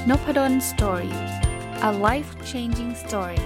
Noppadan Story. A life-changing story.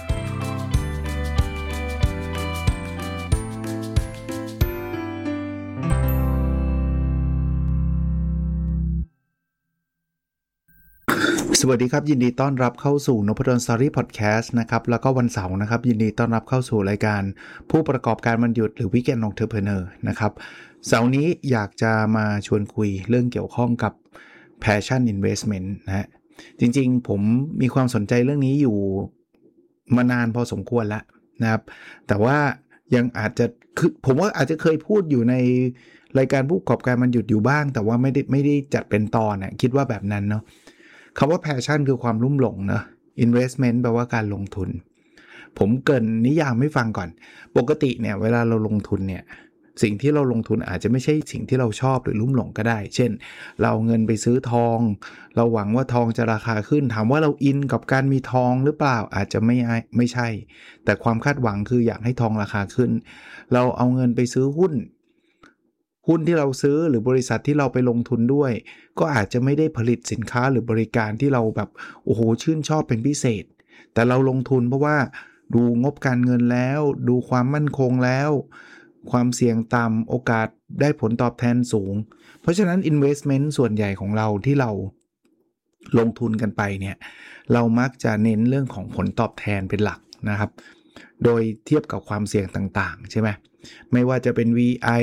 สวัสดีครับยินดีต้อนรับเข้าสู่ Noppadan Story Podcast นะครับแล้วก็วันเสาร์นะครับยินดีต้อนรับเข้าสู่รายการผู้ประกอบการวันหยุดหรือ Weekend Entrepreneur นะครับเสาร์นี้อยากจะมาชวนคุยเรื่องเกี่ยวข้องกับ Passion Investment นะฮะจริงๆผมมีความสนใจเรื่องนี้อยู่มานานพอสมควรแล้วนะครับแต่ว่ายังอาจจะคือผมว่าอาจจะเคยพูดอยู่ในรายการผู้ประกอบการวันหยุดอยู่บ้างแต่ว่าไม่ได้จัดเป็นตอนนะคิดว่าแบบนั้นเนาะคำว่า passion คือความลุ่มหลงนะ investment แปลว่าการลงทุนผมเกริ่นนิยามให้ฟังก่อนปกติเนี่ยเวลาเราลงทุนเนี่ยสิ่งที่เราลงทุนอาจจะไม่ใช่สิ่งที่เราชอบหรือลุ่มหลงก็ได้เช่นเราเอาเงินไปซื้อทองเราหวังว่าทองจะราคาขึ้นถามว่าเราอินกับการมีทองหรือเปล่าอาจจะไม่ใช่แต่ความคาดหวังคืออยากให้ทองราคาขึ้นเราเอาเงินไปซื้อหุ้นที่เราซื้อหรือบริษัทที่เราไปลงทุนด้วยก็อาจจะไม่ได้ผลิตสินค้าหรือบริการที่เราแบบโอ้โหชื่นชอบเป็นพิเศษแต่เราลงทุนเพราะว่าดูงบการเงินแล้วดูความมั่นคงแล้วความเสี่ยงต่ำโอกาสได้ผลตอบแทนสูงเพราะฉะนั้น investment ส่วนใหญ่ของเราที่เราลงทุนกันไปเนี่ยเรามักจะเน้นเรื่องของผลตอบแทนเป็นหลักนะครับโดยเทียบกับความเสี่ยงต่างๆใช่ไหมไม่ว่าจะเป็น VI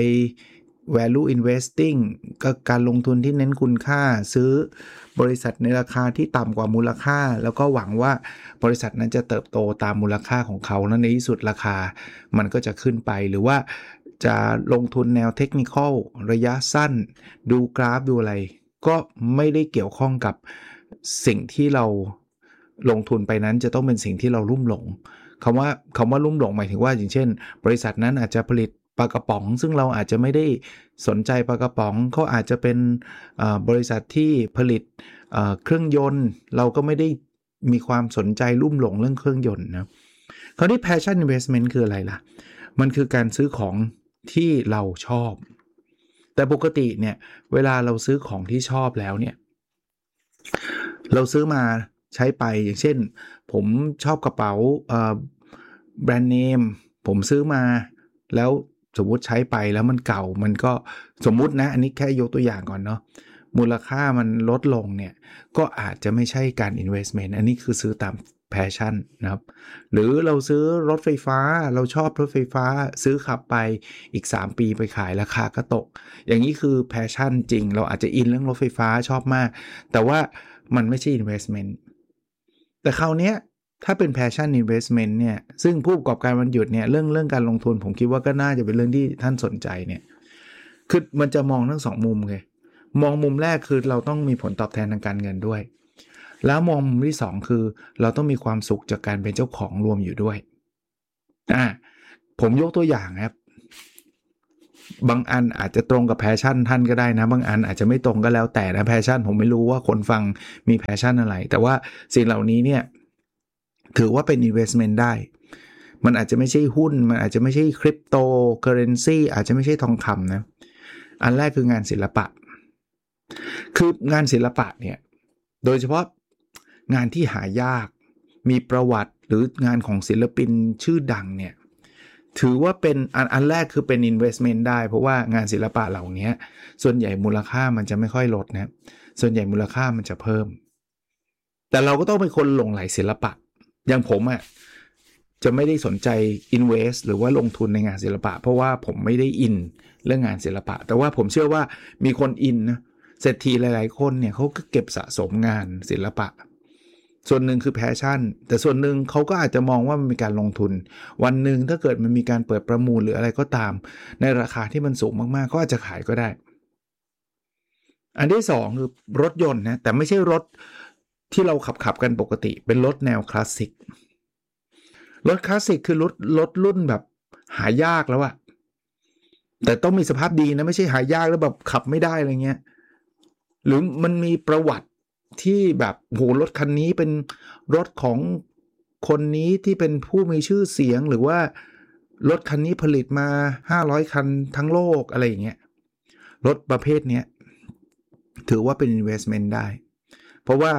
value investing ก็การลงทุนที่เน้นคุณค่าซื้อบริษัทในราคาที่ต่ำกว่ามูลค่าแล้วก็หวังว่าบริษัทนั้นจะเติบโตตามมูลค่าของเขาแล้วในที่สุดราคามันก็จะขึ้นไปหรือว่าจะลงทุนแนวเทคนิคอลระยะสั้นดูกราฟดูอะไรก็ไม่ได้เกี่ยวข้องกับสิ่งที่เราลงทุนไปนั้นจะต้องเป็นสิ่งที่เราลุ่มหลงคำว่าลุ่มหลงหมายถึงว่าอย่างเช่นบริษัทนั้นอาจจะผลิตปลากระป๋องซึ่งเราอาจจะไม่ได้สนใจปลากระป๋องเขาอาจจะเป็นบริษัทที่ผลิตเครื่องยนต์เราก็ไม่ได้มีความสนใจลุ่มหลงเรื่องเครื่องยนต์นะคราวนี้ passion investment คืออะไรล่ะมันคือการซื้อของที่เราชอบแต่ปกติเนี่ยเวลาเราซื้อของที่ชอบแล้วเนี่ยเราซื้อมาใช้ไปอย่างเช่นผมชอบกระเป๋าแบรนด์เนมผมซื้อมาแล้วสมมุติใช้ไปแล้วมันเก่ามันก็สมมุตินะอันนี้แค่ยกตัวอย่างก่อนเนาะมูลค่ามันลดลงเนี่ยก็อาจจะไม่ใช่การ investment อันนี้คือซื้อตาม passion นะครับหรือเราซื้อรถไฟฟ้าเราชอบรถไฟฟ้าซื้อขับไปอีก3ปีไปขายราคาก็ตกอย่างนี้คือ passion จริงเราอาจจะอินเรื่องรถไฟฟ้าชอบมากแต่ว่ามันไม่ใช่ investment แต่คราวนี้ถ้าเป็น passion investment เนี่ยซึ่งผู้ประกอบการวันหยุดเนี่ยเรื่องการลงทุนผมคิดว่าก็น่าจะเป็นเรื่องที่ท่านสนใจเนี่ยคือมันจะมองทั้ง2มุมเลยมองมุมแรกคือเราต้องมีผลตอบแทนทางการเงินด้วยแล้วมองมุมที่2คือเราต้องมีความสุขจากการเป็นเจ้าของรวมอยู่ด้วยผมยกตัวอย่างครับบางอันอาจจะตรงกับแพชชั่นท่านก็ได้นะบางอันอาจจะไม่ตรงก็แล้วแต่นะแพชชั่นผมไม่รู้ว่าคนฟังมีแพชชั่นอะไรแต่ว่าสิ่งเหล่านี้เนี่ยถือว่าเป็น investment ได้มันอาจจะไม่ใช่หุ้นมันอาจจะไม่ใช่คริปโตเคอเรนซีอาจจะไม่ใช่ทองคำนะอันแรกคืองานศิลปะคืองานศิลปะเนี่ยโดยเฉพาะงานที่หายากมีประวัติหรืองานของศิลปินชื่อดังเนี่ยถือว่าเป็นอันแรกคือเป็น investment ได้เพราะว่างานศิลปะเหล่านี้ส่วนใหญ่มูลค่ามันจะไม่ค่อยลดนะส่วนใหญ่มูลค่ามันจะเพิ่มแต่เราก็ต้องเป็นคนหลงใหลศิลปะอย่างผมจะไม่ได้สนใจ invest หรือว่าลงทุนในงานศิลปะเพราะว่าผมไม่ได้อินเรื่องงานศิลปะแต่ว่าผมเชื่อว่ามีคนอินนะเศรษฐีหลายๆคนเนี่ยเขาก็เก็บสะสมงานศิลปะส่วนหนึ่งคือแพชชั่นแต่ส่วนหนึ่งเขาก็อาจจะมองว่ามันมีการลงทุนวันหนึ่งถ้าเกิดมันมีการเปิดประมูลหรืออะไรก็ตามในราคาที่มันสูงมากๆก็อาจจะขายก็ได้อันที่2คือรถยนต์นะแต่ไม่ใช่รถที่เราขับกันปกติเป็นรถแนวคลาสสิกรถคลาสสิกคือรถรุ่นแบบหายากแล้วอะแต่ต้องมีสภาพดีนะไม่ใช่หายากแล้วแบบขับไม่ได้อะไรเงี้ยหรือมันมีประวัติที่แบบโหรถคันนี้เป็นรถของคนนี้ที่เป็นผู้มีชื่อเสียงหรือว่ารถคันนี้ผลิตมา500คันทั้งโลกอะไรอย่างเงี้ยรถประเภทเนี้ยถือว่าเป็น investment ได้เพราะว่า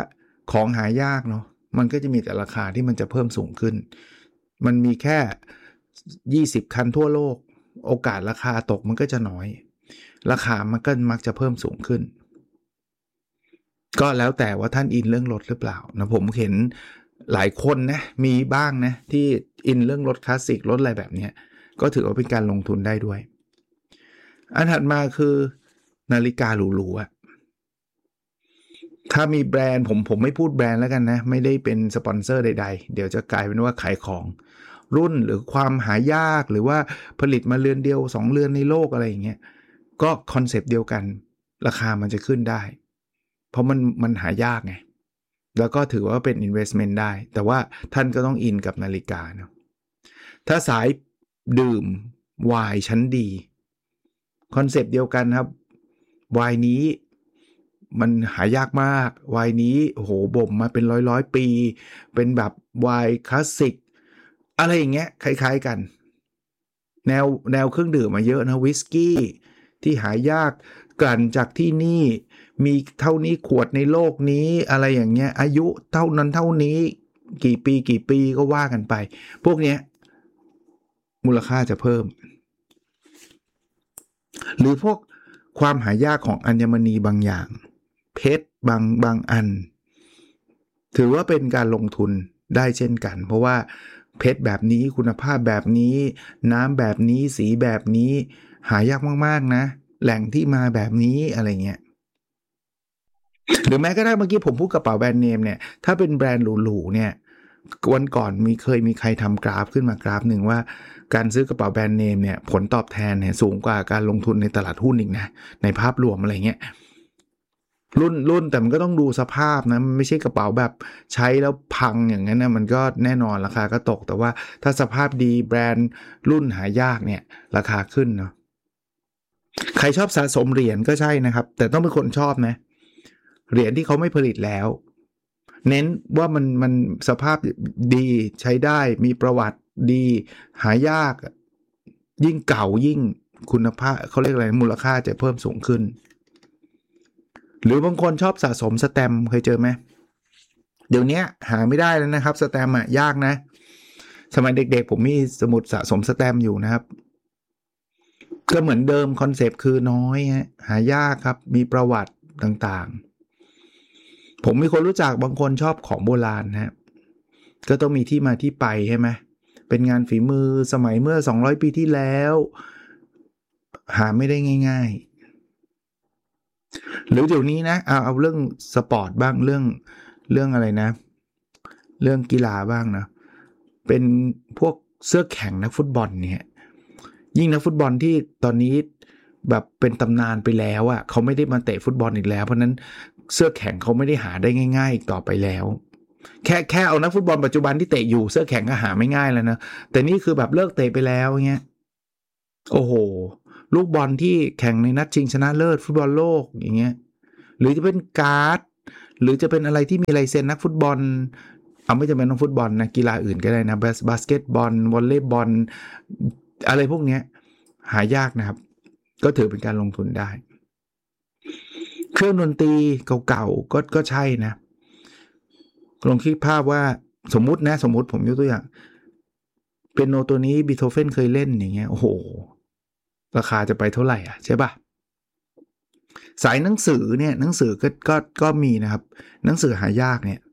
ของหายากเนาะมันก็จะมีแต่ราคาที่มันจะเพิ่มสูงขึ้นมันมีแค่20คันทั่วโลกโอกาสราคาตกมันก็จะน้อยราคามันก็มักจะเพิ่มสูงขึ้นก็แล้วแต่ว่าท่านอินเรื่องรถหรือเปล่านะผมเห็นหลายคนนะมีบ้างนะที่อินเรื่องรถคลาสสิกรถอะไรแบบนี้ก็ถือว่าเป็นการลงทุนได้ด้วยอันถัดมาคือนาฬิกาหรูๆอะถ้ามีแบรนด์ผมไม่พูดแบรนด์แล้วกันนะไม่ได้เป็นสปอนเซอร์ใดๆเดี๋ยวจะกลายเป็นว่าขายของรุ่นหรือความหายากหรือว่าผลิตมาเรือนเดียว2เรือนในโลกอะไรอย่างเงี้ยก็คอนเซปต์เดียวกันราคามันจะขึ้นได้เพราะมันหายากไงแล้วก็ถือว่าเป็น investment ได้แต่ว่าท่านก็ต้องอินกับนาฬิกาเนาะถ้าสายดื่มไวน์ชั้นดีคอนเซปต์เดียวกันครับไวน์นี้มันหายากมากไวน์นี้โอ้โหบ่มมาเป็นร้อยปีเป็นแบบไวน์คลาสสิกอะไรอย่างเงี้ยคล้ายๆกันแนวเครื่องดื่มมาเยอะนะวิสกี้ที่หายากกลั่นจากที่นี่มีเท่านี้ขวดในโลกนี้อะไรอย่างเงี้ยอายุเท่านั้นเท่านี้กี่ปีก็ว่ากันไปพวกเนี้ยมูลค่าจะเพิ่มหรือพวกความหายากของอัญมณีบางอย่างเพชรบางอันถือว่าเป็นการลงทุนได้เช่นกันเพราะว่าเพชรแบบนี้คุณภาพแบบนี้น้ำแบบนี้สีแบบนี้หายากมากๆนะแหล่งที่มาแบบนี้อะไรเงี้ยหรือแม้กระทั่งเมื่อกี้ผมพูดกระเป๋าแบรนด์เนมเนี่ยถ้าเป็นแบรนด์หรูๆเนี่ยวันก่อนเคยมีใครทำกราฟขึ้นมากราฟหนึ่งว่าการซื้อกระเป๋าแบรนด์เนมเนี่ยผลตอบแทนเนี่ยสูงกว่าการลงทุนในตลาดหุ้นอีกนะในภาพรวมอะไรเงี้ยรุ่นแต่มันก็ต้องดูสภาพนะมันไม่ใช่กระเป๋าแบบใช้แล้วพังอย่างนั้นนะมันก็แน่นอนราคาก็ตกแต่ว่าถ้าสภาพดีแบรนด์รุ่นหายากเนี่ยราคาขึ้นเนาะใครชอบสะสมเหรียญก็ใช่นะครับแต่ต้องเป็นคนชอบนะเหรียญที่เขาไม่ผลิตแล้วเน้นว่ามันสภาพดีใช้ได้มีประวัติดีหายากยิ่งเก่ายิ่งคุณภาพเขาเรียกอะไรมูลค่าจะเพิ่มสูงขึ้นหรือบางคนชอบสะสมสแตมป์เคยเจอไหมเดี๋ยวนี้หาไม่ได้แล้วนะครับสแตมป์ยากนะสมัยเด็กๆผมมีสมุดสะสมสแตมป์อยู่นะครับก็เหมือนเดิมคอนเซปต์คือน้อยหายากครับมีประวัติต่างๆผมมีคนรู้จักบางคนชอบของโบราณนะก็ต้องมีที่มาที่ไปใช่ไหมเป็นงานฝีมือสมัยเมื่อ200ปีที่แล้วหาไม่ได้ง่ายๆหรือเดี๋ยวนี้นะเอาเรื่องสปอร์ตบ้างเรื่องอะไรนะเรื่องกีฬาบ้างนะเป็นพวกเสื้อแข่งนักฟุตบอลเนี่ยยิ่งนักฟุตบอลที่ตอนนี้แบบเป็นตำนานไปแล้วอ่ะเขาไม่ได้มาเตะฟุตบอลอีกแล้วเพราะนั้นเสื้อแข่งเขาไม่ได้หาได้ง่ายๆอีกต่อไปแล้วแค่เอานักฟุตบอลปัจจุบันที่เตะอยู่เสื้อแข่งก็หาไม่ง่ายแล้วนะแต่นี่คือแบบเลิกเตะไปแล้วเงี้ยโอ้โหลูกบอลที่แข่งในนัดชิงชนะเลิศฟุตบอลโลกอย่างเงี้ยหรือจะเป็นการ์ดหรือจะเป็นอะไรที่มีลายเซ็นนักฟุตบอลเอาไม่จำเป็นต้องฟุตบอลนะกีฬาอื่นก็ได้นะบาสเกตบอลวอลเลย์บอลอะไรพวกนี้หายากนะครับก็ถือเป็นการลงทุนได้เครื่องดนตรีเก่าๆก็ใช่นะลองคิดภาพว่าสมมุติผมยกตัวอย่างเปียโนตัวนี้บีโธเฟนเคยเล่นอย่างเงี้ยโอ้โหราคาจะไปเท่าไหร่อ่ะใช่ป่ะสายหนังสือเนี่ยหนังสือก็มีนะครับหนังสือหายากเนี่ย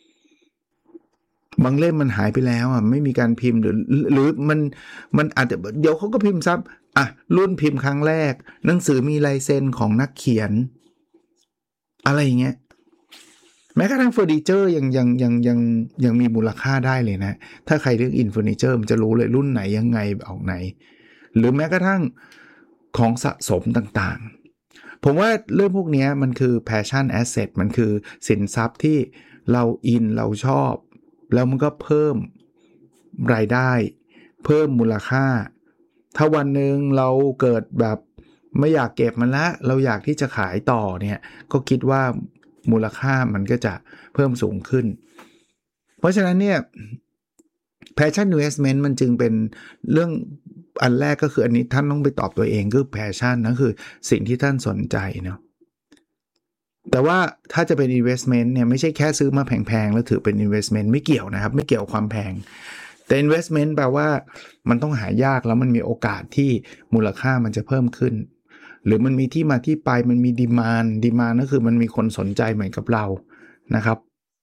บางเล่มมันหายไปแล้วอ่ะไม่มีการพิมพ์หรือมันอาจจะเดี๋ยวเขาก็พิมพ์ซ้ำอ่ะรุ่นพิมพ์ครั้งแรกหนังสือมีลายเซ็นของนักเขียนอะไรอย่างเงี้ยแม้กระทั่งเฟอร์นิเจอร์ยังมีมูลค่าได้เลยนะถ้าใครเรื่องอินเฟอร์นิเจอร์มันจะรู้เลยรุ่นไหนยังไงออกไหนหรือแม้กระทั่งของสะสมต่างๆผมว่าเรื่องพวกนี้มันคือ passion asset มันคือสินทรัพย์ที่เราอินเราชอบแล้วมันก็เพิ่มรายได้เพิ่มมูลค่าถ้าวันหนึ่งเราเกิดแบบไม่อยากเก็บมันละเราอยากที่จะขายต่อเนี่ยก็คิดว่ามูลค่ามันก็จะเพิ่มสูงขึ้นเพราะฉะนั้นเนี่ย passion investment มันจึงเป็นเรื่องอันแรกก็คืออันนี้ท่านต้องไปตอบตัวเองคือ passion นั่นคือสิ่งที่ท่านสนใจเนาะแต่ว่าถ้าจะเป็น investment เนี่ยไม่ใช่แค่ซื้อมาแพงๆแล้วถือเป็น investment ไม่เกี่ยวนะครับไม่เกี่ยวกับความแพงแต่ investment แปลว่ามันต้องหายากแล้วมันมีโอกาสที่มูลค่ามันจะเพิ่มขึ้นหรือมันมีที่มาที่ไปมันมี demand ก็คือมันมีคนสนใจเหมือนกับเรานะครับ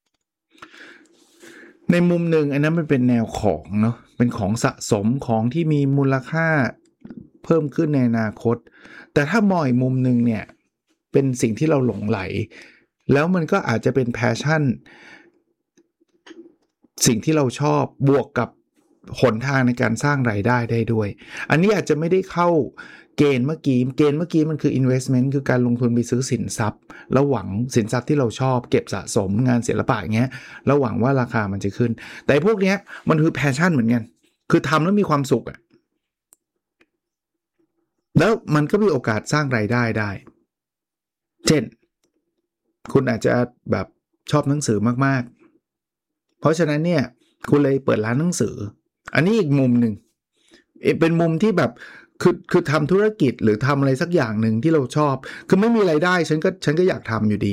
ในมุมหนึ่งอันนั้นมันเป็นแนวของเนาะเป็นของสะสมของที่มีมูลค่าเพิ่มขึ้นในอนาคตแต่ถ้ามองอีกมุมหนึ่งเนี่ยเป็นสิ่งที่เราหลงไหลแล้วมันก็อาจจะเป็นแพชชั่นสิ่งที่เราชอบบวกกับหนทางในการสร้างรายได้ได้ด้วยอันนี้อาจจะไม่ได้เข้าเกณฑ์เมื่อกี้มันคือ investment คือการลงทุนไปซื้อสินทรัพย์แล้วหวังสินทรัพย์ที่เราชอบเก็บสะสมงานศิลปะอย่างเงี้ยแล้วหวังว่าราคามันจะขึ้นแต่พวกเนี้ยมันคือแพชชั่นเหมือนกันคือทำแล้วมีความสุขอะแล้วมันก็มีโอกาสสร้างรายได้ได้เช่นคุณอาจจะแบบชอบหนังสือมากๆเพราะฉะนั้นเนี่ยคุณเลยเปิดร้านหนังสืออันนี้อีกมุมหนึ่งเป็นมุมที่แบบคือทำธุรกิจหรือทำอะไรสักอย่างหนึ่งที่เราชอบคือไม่มีรายได้ฉันก็อยากทำอยู่ดี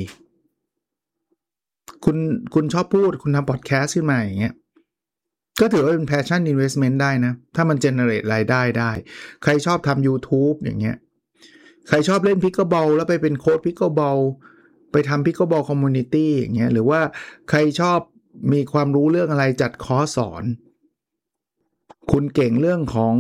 คุณชอบพูดคุณทำพอดแคสต์ขึ้นมาอย่างเงี้ยก็ถือว่าเป็น passion investment ได้นะถ้ามัน generate รายได้ได้ใครชอบทำ YouTube อย่างเงี้ยใครชอบเล่น Pickleball แล้วไปเป็นโค้ช Pickleball ไปทำ Pickleball Community อย่างเงี้ยหรือว่าใครชอบมีความรู้เรื่องอะไรจัดคอร์สสอนคุณเก่งเรื่องของ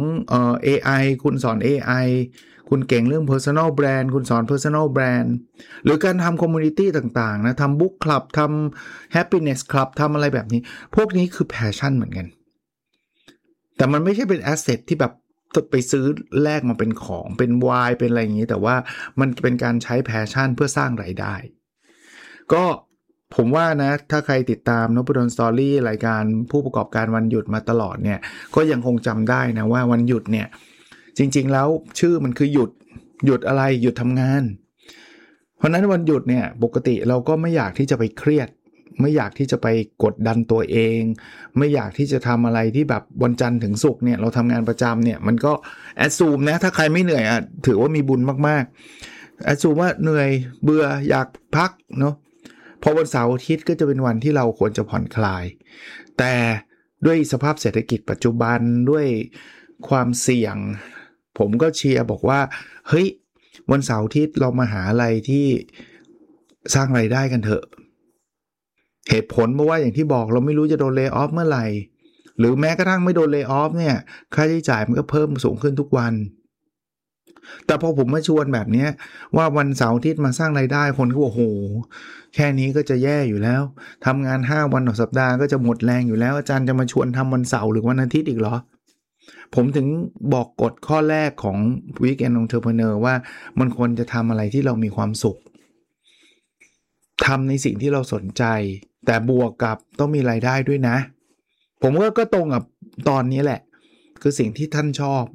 AI คุณสอน AI คุณเก่งเรื่อง Personal Brand คุณสอน Personal Brand หรือการทำ Community ต่างๆนะทำ Book Club ทำ Happiness Club ทำอะไรแบบนี้พวกนี้คือ Passion เหมือนกันแต่มันไม่ใช่เป็น Asset ที่แบบไปซื้อแลกมาเป็นของเป็น Y เป็นอะไรอย่างนี้แต่ว่ามันเป็นการใช้ Passion เพื่อสร้างรายได้ก็ผมว่านะถ้าใครติดตามนพดลสตอรี่รายการผู้ประกอบการวันหยุดมาตลอดเนี่ยก็ยังคงจำได้นะว่าวันหยุดเนี่ยจริงๆแล้วชื่อมันคือหยุดอะไรหยุดทำงานเพราะนั้นวันหยุดเนี่ยปกติเราก็ไม่อยากที่จะไปเครียดไม่อยากที่จะไปกดดันตัวเองไม่อยากที่จะทำอะไรที่แบบวันจันทร์ถึงศุกร์เนี่ยเราทำงานประจำเนี่ยมันก็แอดซูมนะถ้าใครไม่เหนื่อยอ่ะถือว่ามีบุญมากๆแอดซูมว่าเหนื่อยเบื่ออยากพักเนาะพอวันเสาร์อาทิตย์ก็จะเป็นวันที่เราควรจะผ่อนคลายแต่ด้วยสภาพเศรษฐกิจปัจจุบันด้วยความเสี่ยงผมก็เชียร์บอกว่าเฮ้ยวันเสาร์อาทิตย์เรามาหาอะไรที่สร้างรายได้กันเถอะเหตุผลเพราะว่าอย่างที่บอกเราไม่รู้จะโดนเลย์ออฟเมื่อไหร่หรือแม้กระทั่งไม่โดนเลย์ออฟเนี่ยค่าใช้จ่ายมันก็เพิ่มสูงขึ้นทุกวันแต่พอผมมาชวนแบบนี้ว่าวันเสาร์อาทิตย์มาสร้างรายได้คนก็บอกโอ้โหแค่นี้ก็จะแย่อยู่แล้วทำงาน5วันต่อสัปดาห์ก็จะหมดแรงอยู่แล้วอาจารย์จะมาชวนทำวันเสาร์หรือวันอาทิตย์อีกเหรอผมถึงบอกกฎข้อแรกของ Weekend Entrepreneur ว่ามันควรจะทำอะไรที่เรามีความสุขทำในสิ่งที่เราสนใจแต่บวกกับต้องมีรายได้ด้วยนะผมก็ตรงกับตอนนี้แหละคือสิ่งที่ท่านชอบ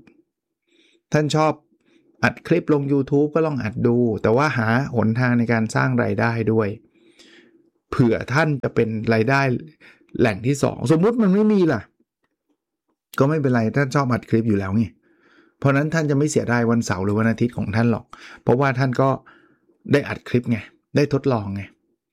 อัดคลิปลง YouTube ก็ลองอัดดูแต่ว่าหาหนทางในการสร้างรายได้ด้วยเผื่อท่านจะเป็นรายได้แหล่งที่2สมมุติมันไม่มีล่ะก็ไม่เป็นไรท่านชอบอัดคลิปอยู่แล้วไงเพราะนั้นท่านจะไม่เสียดายวันเสาร์หรือวันอาทิตย์ของท่านหรอกเพราะว่าท่านก็ได้อัดคลิปไงได้ทดลองไง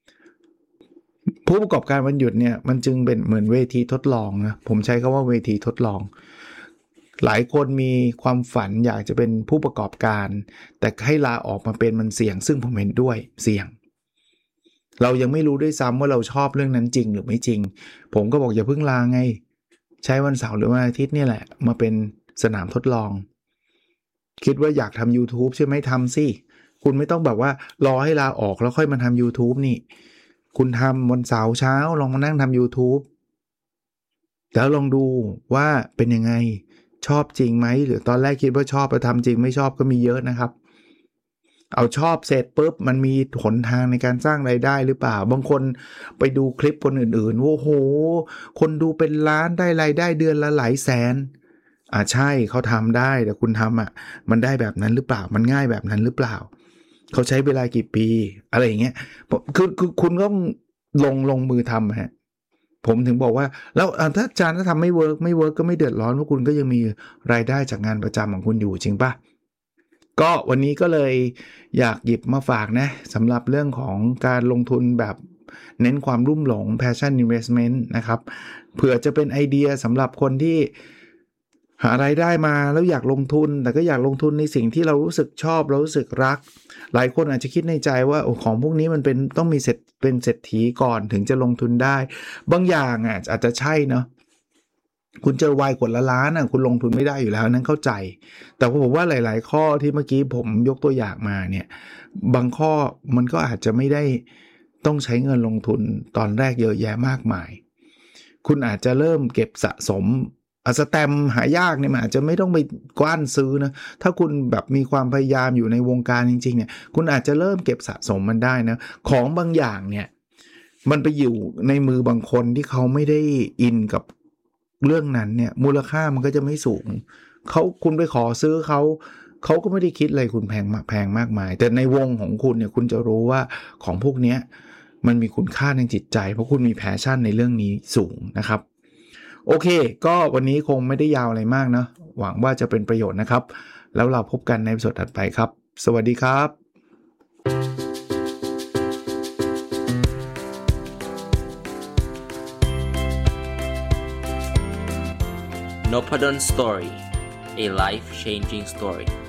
ผู้ประกอบการวันหยุดเนี่ยมันจึงเป็นเหมือนเวทีทดลองนะผมใช้คำว่าเวทีทดลองหลายคนมีความฝันอยากจะเป็นผู้ประกอบการแต่ให้ลาออกมาเป็นมันเสี่ยงซึ่งผมเห็นด้วยเสี่ยงเรายังไม่รู้ด้วยซ้ำว่าเราชอบเรื่องนั้นจริงหรือไม่จริงผมก็บอกอย่าเพิ่งลาไงใช้วันเสาร์หรือวันอาทิตย์นี่แหละมาเป็นสนามทดลองคิดว่าอยากทำ YouTube ใช่ไหมทำสิคุณไม่ต้องแบบว่ารอให้ลาออกแล้วค่อยมาทำ YouTube นี่คุณทำวันเสาร์เช้าลองมานั่งทำ YouTube แล้วลองดูว่าเป็นยังไงชอบจริงไหมหรือตอนแรกคิดว่าชอบไปทำจริงไม่ชอบก็มีเยอะนะครับเอาชอบเสร็จปุ๊บมันมีหนทางในการสร้างรายได้หรือเปล่าบางคนไปดูคลิปคนอื่นๆโอ้โหคนดูเป็นล้านได้รายได้เดือนละหลายแสนใช่เขาทำได้แต่คุณทำมันได้แบบนั้นหรือเปล่ามันง่ายแบบนั้นหรือเปล่าเขาใช้เวลากี่ปีอะไรอย่างเงี้ยคือคุณต้องลงมือทำฮะผมถึงบอกว่าแล้วถ้าอาจารย์ถ้าทำไม่เวิร์กก็ไม่เดือดร้อนเพราะคุณก็ยังมีรายได้จากงานประจำของคุณอยู่จริงป่ะก็วันนี้ก็เลยอยากหยิบมาฝากนะสำหรับเรื่องของการลงทุนแบบเน้นความรุ่มหลง passion investment นะครับเผื่อจะเป็นไอเดียสำหรับคนที่หารายได้มาแล้วอยากลงทุนแต่ก็อยากลงทุนในสิ่งที่เรารู้สึกชอบเรารู้สึกรักหลายคนอาจจะคิดในใจว่าของพวกนี้มันต้องมีเป็นเศรษฐีก่อนถึงจะลงทุนได้บางอย่างอาจจะใช่เนาะคุณเจอวายขวดละล้านคุณลงทุนไม่ได้อยู่แล้วนั้นเข้าใจแต่ผมว่าหลายๆข้อที่เมื่อกี้ผมยกตัวอย่างมาเนี่ยบางข้อมันก็อาจจะไม่ได้ต้องใช้เงินลงทุนตอนแรกเยอะแยะมากมายคุณอาจจะเริ่มเก็บสะสมสแตมป์หายากเนี่ยมันอาจจะไม่ต้องไปกว้านซื้อนะถ้าคุณแบบมีความพยายามอยู่ในวงการจริงๆเนี่ยคุณอาจจะเริ่มเก็บสะสมมันได้นะของบางอย่างเนี่ยมันไปอยู่ในมือบางคนที่เขาไม่ได้อินกับเรื่องนั้นเนี่ยมูลค่ามันก็จะไม่สูงคุณไปขอซื้อเขาก็ไม่ได้คิดอะไรคุณแพงมากมายแต่ในวงของคุณเนี่ยคุณจะรู้ว่าของพวกเนี้ยมันมีคุณค่าทางจิตใจเพราะคุณมีแพชชั่นในเรื่องนี้สูงนะครับโอเคก็วันนี้คงไม่ได้ยาวอะไรมากนะหวังว่าจะเป็นประโยชน์นะครับแล้วเราพบกันในตอนถัดไปครับสวัสดีครับ Nopadon Story, a life-changing story.